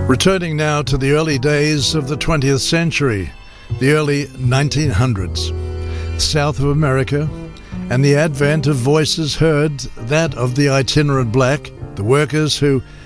Returning now to the early days of the 20th century, the early 1900s, South of America, and the advent of voices heard, that of the itinerant black, the workers who